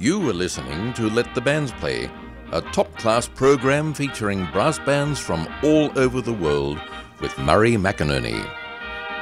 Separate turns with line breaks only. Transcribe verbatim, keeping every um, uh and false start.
You are listening to Let the Bands Play, a top-class program featuring brass bands from all over the world with Murray McInerney.